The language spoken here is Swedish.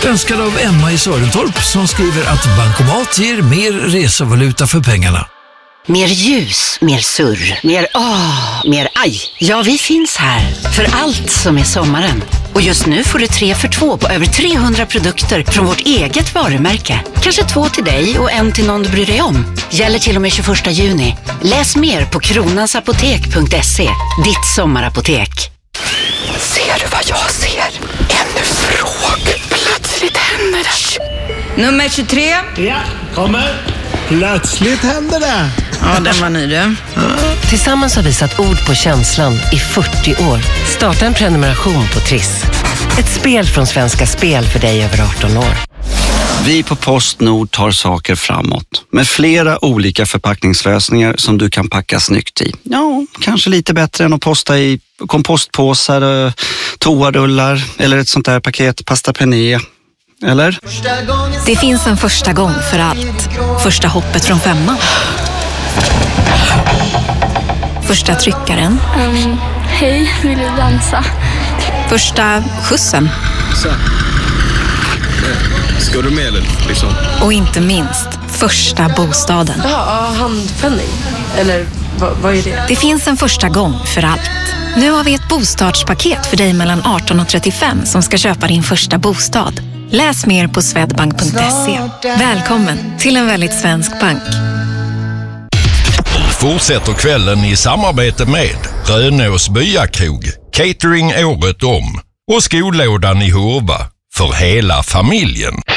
Önskad av Emma i Sörentorp som skriver att bankomat ger mer resevaluta för pengarna. Mer ljus, mer surr, mer aj. Ja, vi finns här för allt som är sommaren. Och just nu får du 3 för 2 på över 300 produkter från vårt eget varumärke. Kanske 2 till dig och 1 till någon du bryr dig om. Gäller till och med 21 juni. Läs mer på kronansapotek.se. Ditt sommarapotek. Ser du vad jag ser? Ännu fråg. Plötsligt händer det. Nummer 23. Ja, kommer. Plötsligt händer det. Ja, den var ny du. Tillsammans har vi satt ord på känslan i 40 år. Starta en prenumeration på Triss. Ett spel från Svenska Spel för dig över 18 år. Vi på PostNord tar saker framåt. Med flera olika förpackningslösningar som du kan packa snyggt i. Ja, kanske lite bättre än att posta i kompostpåsar, toarullar eller ett sånt där paket pasta penne. Eller? Det finns en första gång för allt. Första hoppet från 5:an. Första tryckaren. Hej, vill du dansa? Första skjutsen. Så. Ska du med liksom? Och inte minst, första bostaden. Ja, handpenning. Eller vad är det? Det finns en första gång för allt. Nu har vi ett bostadspaket för dig mellan 18 och 35 som ska köpa din första bostad. Läs mer på swedbank.se. Välkommen till en väldigt svensk bank. Fortsätter kvällen i samarbete med Rönås Byakrog, catering året om och skolådan i Hurva för hela familjen.